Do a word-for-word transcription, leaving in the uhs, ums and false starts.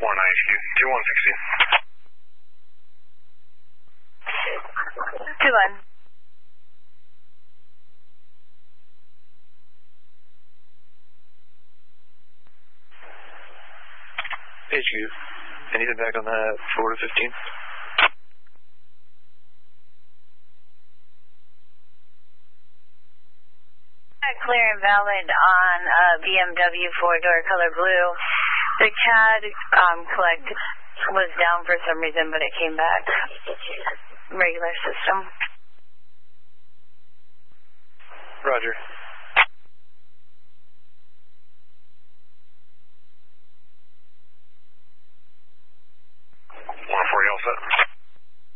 One I H Q, two one sixteen. Two one. H Q, anything back on that Florida fifteen? Clear and valid on uh, B M W four-door color blue. The C A D um, collect was down for some reason, but it came back. Regular system. Roger.